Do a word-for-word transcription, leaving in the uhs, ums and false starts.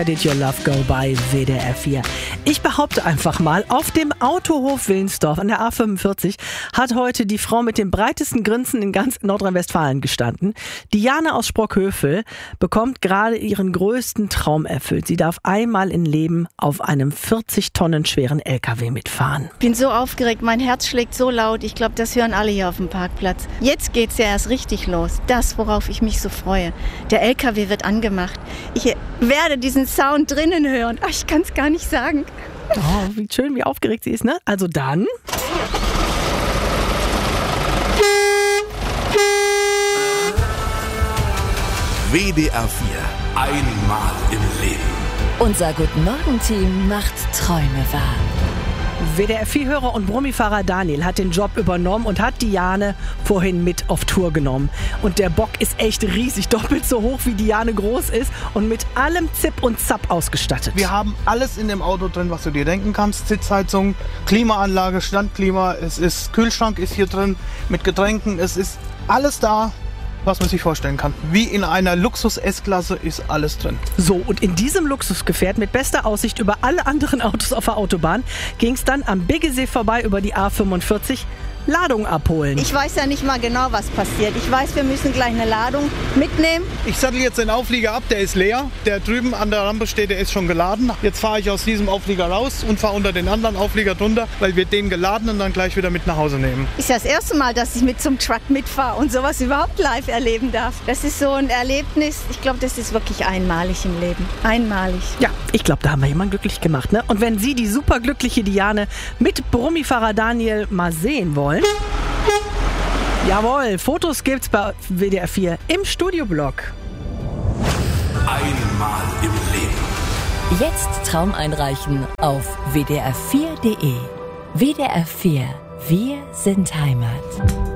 Did Your Love Go bei W D R vier. Ich behaupte einfach mal, auf dem Autohof Wilnsdorf an der A fünfundvierzig hat heute die Frau mit dem breitesten Grinsen in ganz Nordrhein-Westfalen gestanden. Diane aus Sprockhövel bekommt gerade ihren größten Traum erfüllt. Sie darf einmal im Leben auf einem vierzig Tonnen schweren L K W mitfahren. Ich bin so aufgeregt, mein Herz schlägt so laut. Ich glaube, das hören alle hier auf dem Parkplatz. Jetzt geht's ja erst richtig los. Das, worauf ich mich so freue. Der L K W wird angemacht. Ich werde diesen Sound drinnen hören. Ach, ich kann es gar nicht sagen. Oh, wie schön, wie aufgeregt sie ist, ne? Also dann... W D R vier. Einmal im Leben. Unser Guten-Morgen-Team macht Träume wahr. W D R vier-Hörer und Brummifahrer Daniel hat den Job übernommen und hat Diane vorhin mit auf Tour genommen. Und der Bock ist echt riesig, doppelt so hoch wie Diane groß ist und mit allem Zip und Zap ausgestattet. Wir haben alles in dem Auto drin, was du dir denken kannst. Sitzheizung, Klimaanlage, Standklima, es ist Kühlschrank ist hier drin mit Getränken. Es ist alles da, was man sich vorstellen kann. Wie in einer Luxus-S-Klasse ist alles drin. So, und in diesem Luxusgefährt mit bester Aussicht über alle anderen Autos auf der Autobahn ging es dann am Biggesee vorbei über die A fünfundvierzig. Ladung abholen. Ich weiß ja nicht mal genau, was passiert. Ich weiß, wir müssen gleich eine Ladung mitnehmen. Ich sattel jetzt den Auflieger ab, der ist leer. Der drüben an der Rampe steht, der ist schon geladen. Jetzt fahre ich aus diesem Auflieger raus und fahre unter den anderen Auflieger drunter, weil wir den geladen und dann gleich wieder mit nach Hause nehmen. Ist ja das erste Mal, dass ich mit zum Truck mitfahre und sowas überhaupt live erleben darf. Das ist so ein Erlebnis. Ich glaube, das ist wirklich einmalig im Leben. Einmalig. Ja, ich glaube, da haben wir jemanden glücklich gemacht, ne? Und wenn Sie die superglückliche Diane mit Brummifahrer Daniel mal sehen wollen, jawohl, Fotos gibt's bei W D R vier im Studioblog. Einmal im Leben. Jetzt Traum einreichen auf w d r vier punkt d e. W D R vier. Wir sind Heimat.